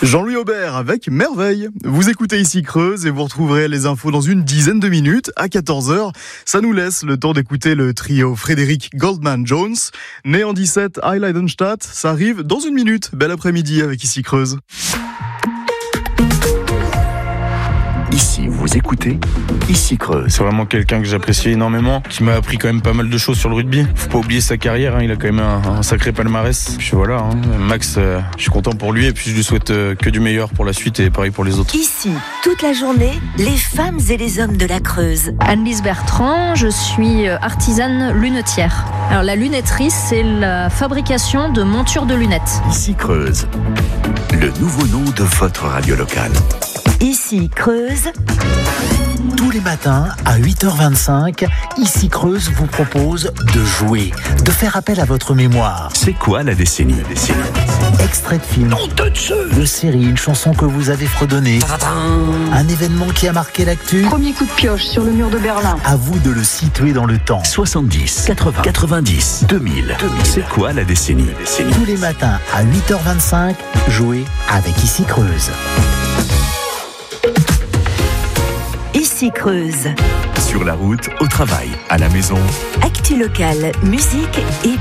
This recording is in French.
Jean-Louis Aubert avec Merveille. Vous écoutez ici Creuse et vous retrouverez les infos dans une dizaine de minutes à 14h. Ça nous laisse le temps d'écouter le trio Frédéric Goldman-Jones. Né en 17 à Heidenstadt, ça arrive dans une minute. Bel après-midi avec ici Creuse. Ici, vous écoutez Ici Creuse. C'est vraiment quelqu'un que j'apprécie énormément, qui m'a appris quand même pas mal de choses sur le rugby. Faut pas oublier sa carrière, il a quand même un sacré palmarès. Puis voilà, Max, je suis content pour lui et puis je lui souhaite que du meilleur pour la suite et pareil pour les autres. Ici, toute la journée, les femmes et les hommes de la Creuse. Anne-Lise Bertrand, je suis artisane lunetière. Alors la lunetterie, c'est la fabrication de montures de lunettes. Ici Creuse, le nouveau nom de votre radio locale. Ici Creuse. Tous les matins à 8h25, Ici Creuse vous propose de jouer, de faire appel à votre mémoire. C'est quoi la décennie? Extrait de film, de série, une chanson que vous avez fredonnée, un événement qui a marqué l'actu. Premier coup de pioche sur le mur de Berlin. À vous de le situer dans le temps. 70, 80, 90, 2000. C'est quoi la décennie? Tous les matins à 8h25, jouez avec Ici Creuse. Ici Creuse. Sur la route, au travail, à la maison. Actu locale, musique et